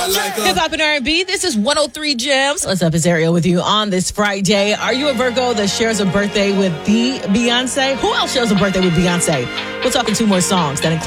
Hip Hop and R&B. This is 103 Gems. What's up? It's Ariel with you on this Friday. Are you a Virgo that shares a birthday with the Beyonce? Who else shares a birthday with Beyonce? We'll talk in two more songs that include